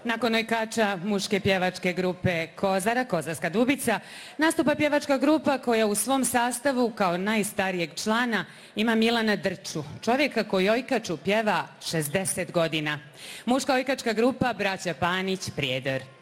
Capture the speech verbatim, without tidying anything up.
Nakon ojkača muške pjevačke grupe Kozara, Kozarska Dubica, nastupa pjevačka grupa koja u svom sastavu kao najstarijeg člana ima Milana Drču, čovjeka koji ojkaču pjeva šezdeset godina. Muška ojkačka grupa Braća Panić, Prijedor.